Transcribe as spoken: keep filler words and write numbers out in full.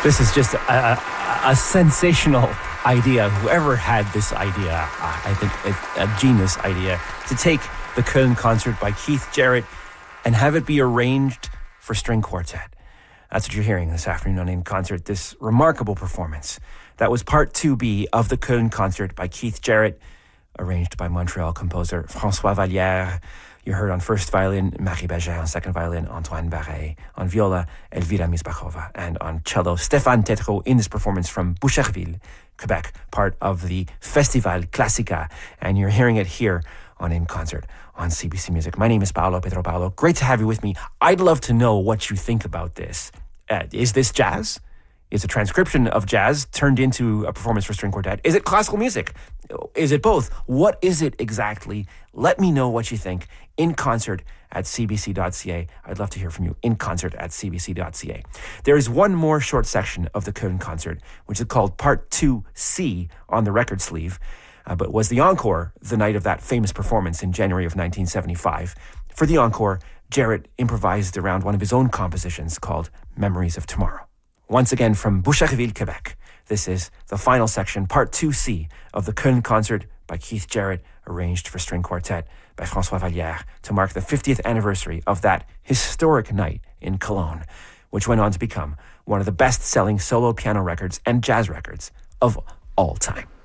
This is just a, a, a sensational idea. Whoever had this idea, uh, I think a, a genius idea, to take the Köln concert by Keith Jarrett and have it be arranged for string quartet. That's what you're hearing this afternoon on In Concert, this remarkable performance. That was part two B of the Köln concert by Keith Jarrett, arranged by Montreal composer François Vallière. You heard on first violin, Marie Berger, on second violin, Antoine Barret, on viola, Elvira Misbachova, and on cello, Stéphane Tétrault, in this performance from Boucherville, Quebec, part of the Festival Classica. And you're hearing it here on In Concert on C B C Music. My name is Paolo Pedro Paolo. Great to have you with me. I'd love to know what you think about this. Uh, is this jazz? Is a transcription of jazz turned into a performance for string quartet? Is it classical music? Is it both? What is it exactly? Let me know what you think. In Concert at c b c dot c a. I'd love to hear from you. In Concert at c b c dot c a. There is one more short section of the Köln concert, which is called Part two C on the record sleeve, uh, but was the encore the night of that famous performance in January of nineteen seventy-five. For the encore, Jarrett improvised around one of his own compositions called Memories of Tomorrow. Once again from Boucherville, Quebec, this is the final section, Part two C of the Köln concert by Keith Jarrett, arranged for string quartet by François Vallière, to mark the fiftieth anniversary of that historic night in Cologne, which went on to become one of the best-selling solo piano records and jazz records of all time.